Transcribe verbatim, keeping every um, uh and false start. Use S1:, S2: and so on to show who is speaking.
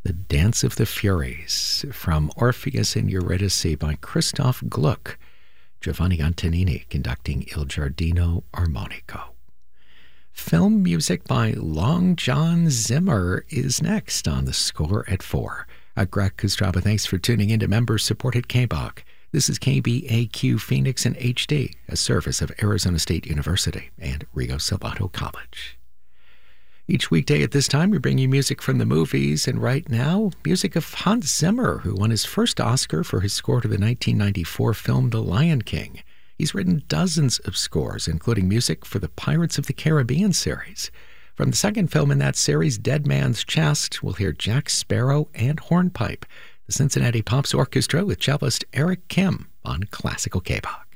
S1: The Dance of the Furies, from Orpheus and Eurydice by Christoph Gluck, Giovanni Antonini conducting Il Giardino Armonico. Film music by Long John Zimmer is next on The Score at four. I'm Greg Kostraba. Thanks for tuning in to member-supported K B O C. This is K B A Q Phoenix in H D, a service of Arizona State University and Rio Salado College. Each weekday at this time, we bring you music from the movies, and right now, music of Hans Zimmer, who won his first Oscar for his score to the nineteen ninety-four film The Lion King. He's written dozens of scores, including music for the Pirates of the Caribbean series. From the second film in that series, Dead Man's Chest, we'll hear Jack Sparrow and Hornpipe, the Cincinnati Pops Orchestra with cellist Eric Kim on Classical K B O C.